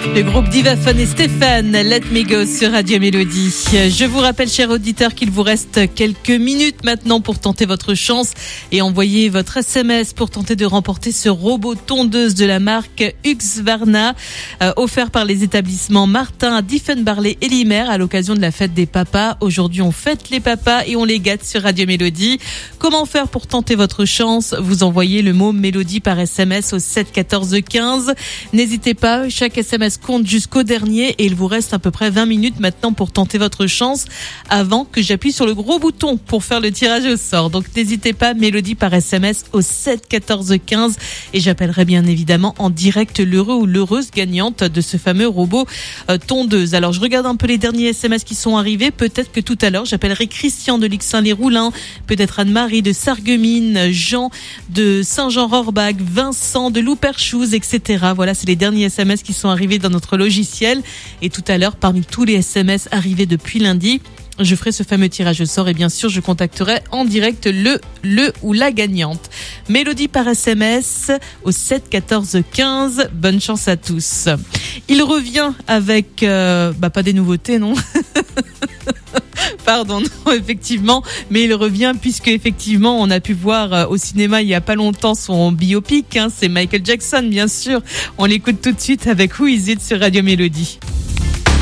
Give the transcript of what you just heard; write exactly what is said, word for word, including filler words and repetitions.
Le groupe Divaphone et Stéphane, Let Me Go sur Radio Mélodie. Je vous rappelle, chers auditeurs, qu'il vous reste quelques minutes maintenant pour tenter votre chance et envoyer votre S M S pour tenter de remporter ce robot tondeuse de la marque Husqvarna, euh, offert par les établissements Martin, Diefenbarley et Limer à l'occasion de la fête des papas. Aujourd'hui, on fête les papas et on les gâte sur Radio Mélodie. Comment faire pour tenter votre chance? Vous envoyez le mot Mélodie par S M S au sept quatorze quinze. N'hésitez pas, chaque S M S compte jusqu'au dernier et il vous reste à peu près vingt minutes maintenant pour tenter votre chance avant que j'appuie sur le gros bouton pour faire le tirage au sort. Donc n'hésitez pas, Mélodie par S M S au sept quatorze quinze et j'appellerai bien évidemment en direct l'heureux ou l'heureuse gagnante de ce fameux robot euh, tondeuse. Alors je regarde un peu les derniers S M S qui sont arrivés. Peut-être que tout à l'heure j'appellerai Christian de Lixin-les-Roulins, peut-être Anne-Marie de Sarreguemines, Jean de Saint-Jean-Rohrbach, Vincent de Louperchouse, et cetera. Voilà, c'est les derniers S M S qui sont arrivés dans notre logiciel. Et tout à l'heure, parmi tous les S M S arrivés depuis lundi, je ferai ce fameux tirage au sort et bien sûr, je contacterai en direct le, le ou la gagnante. Mélodie par S M S au sept quatorze quinze. Bonne chance à tous. Il revient avec, euh, bah pas des nouveautés, non? Pardon, non, effectivement, mais il revient puisque effectivement on a pu voir au cinéma il y a pas longtemps son biopic, hein, c'est Michael Jackson bien sûr. On l'écoute tout de suite avec Who Is It sur Radio Mélodie.